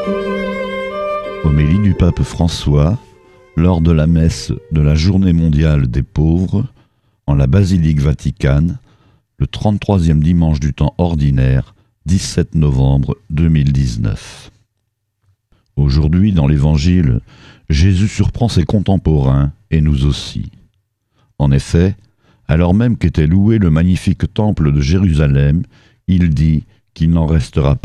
Homélie du pape François lors de la messe de la Journée mondiale des pauvres en la basilique Vaticane, le 33e dimanche du temps ordinaire, 17 novembre 2019. Aujourd'hui, dans l'Évangile, Jésus surprend ses contemporains et nous aussi. En effet, alors même qu'était loué le magnifique temple de Jérusalem, il dit qu'il n'en restera pas